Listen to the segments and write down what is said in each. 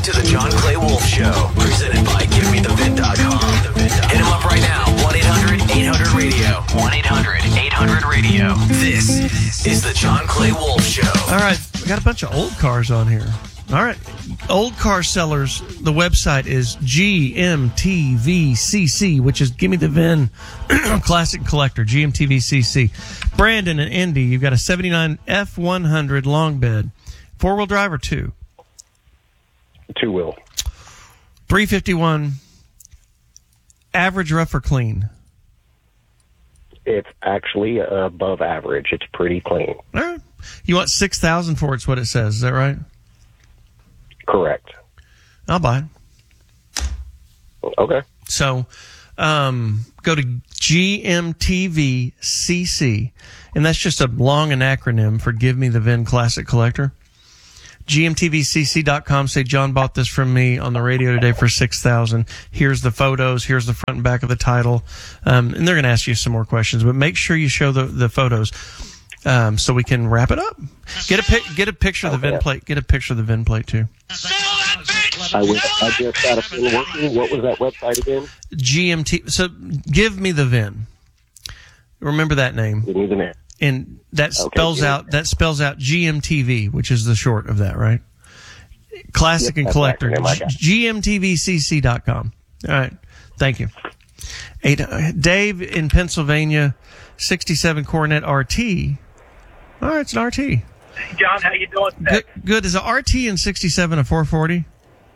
to the John Clay Wolf Show, presented by GiveMeTheVin.com. Hit him up right now, 1-800-800-RADIO. 1-800-800-RADIO. This is the John Clay Wolf Show. All right, we got a bunch of old cars on here. All right, Old Car Sellers, the website is GMTVCC, which is Gimme the VIN Classic Collector, GMTVCC. Brandon and Indy, you've got a 79 F100 long bed. Four-wheel drive or two? Two-wheel. 351, average, rough, or clean? It's actually above average. It's pretty clean. All right. You want $6,000 for it's what it says. Is that right? Correct. I'll buy it. Okay. So go to GMTVCC, and that's just a long an acronym for Give Me the VIN Classic Collector. GMTVCC.com. Say, John bought this from me on the radio today for $6,000. Here's the photos. Here's the front and back of the title. And they're going to ask you some more questions, but make sure you show the photos so we can wrap it up. Get a picture of the VIN plate. Get a picture of the VIN plate too. I just got a VIN working. What was that website again? GMT. So Give Me the VIN. Remember that name. Give me the name. And that spells out GMTV, which is the short of that, right? Classic and Collector. GMTVCC.com. All right. Thank you. Dave in Pennsylvania, 67 Coronet RT. All right, it's an RT. Hey, John, how you doing today? Good. Is an RT in 67 a 440?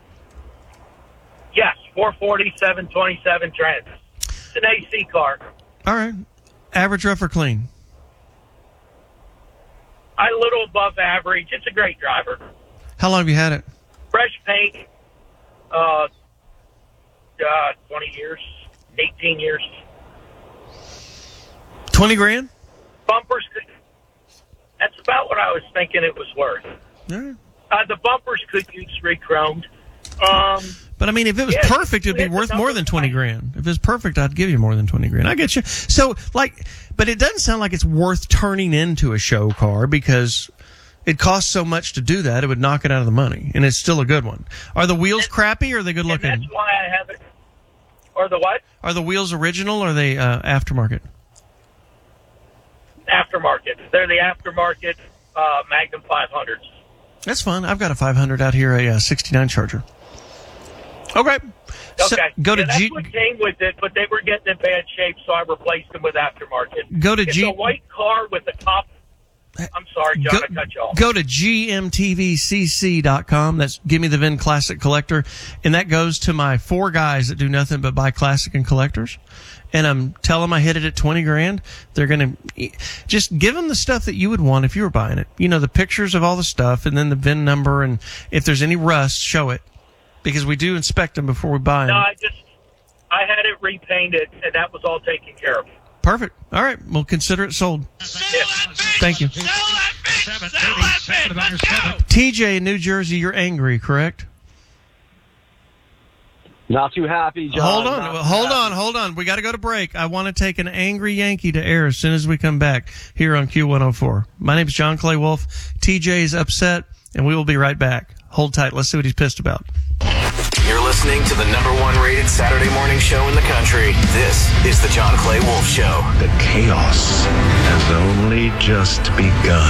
Yes, 440, 727 trans. It's an AC car. All right. Average, rough, or clean? A little above average. It's a great driver. How long have you had it? Fresh paint. 20 years, 18 years. 20 grand? Bumpers. That's about what I was thinking it was worth. All right. The bumpers could use re-chromed. But I mean, if it was perfect, it'd be worth more than 20 grand. If it's perfect, I'd give you more than 20 grand. I get you. So, but it doesn't sound like it's worth turning into a show car because it costs so much to do that. It would knock it out of the money, and it's still a good one. Are the wheels crappy or are they good looking? That's why I have it. Or the what? Are the wheels original or are they aftermarket? Aftermarket. They're the aftermarket Magnum 500s. That's fun. I've got a 500 out here, a 69 Charger. Okay. So go to that's what came with it, but they were getting in bad shape, so I replaced them with aftermarket. Go to it's a white car with a top. I'm sorry, John, I cut you off. Go to GMTVCC.com. That's Give Me the VIN Classic Collector. And that goes to my 4 guys that do nothing but buy classic and collectors. And tell them I hit it at 20 grand. They're going to just give them the stuff that you would want if you were buying it. You know, the pictures of all the stuff and then the VIN number. And if there's any rust, show it. Because we do inspect them before we buy them. No, I had it repainted, and that was all taken care of. Perfect. All right. We'll consider it sold. Yeah. Thank you. TJ in New Jersey, you're angry, correct? Not too happy, John. Hold on. We got to go to break. I want to take an angry Yankee to air as soon as we come back here on Q104. My name is John Clay Wolf. TJ is upset, and we will be right back. Hold tight. Let's see what he's pissed about. You're listening to the #1 rated Saturday morning show in the country. This is the John Clay Wolf Show. The chaos has only just begun.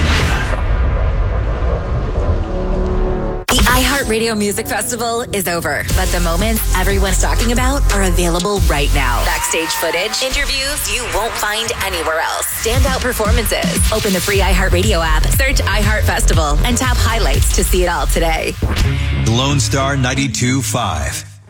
The iHeartRadio Music Festival is over, but the moments everyone's talking about are available right now. Backstage footage, interviews you won't find anywhere else, standout performances. Open the free iHeartRadio app, search iHeart Festival, and tap highlights to see it all today. Lone Star 92.5.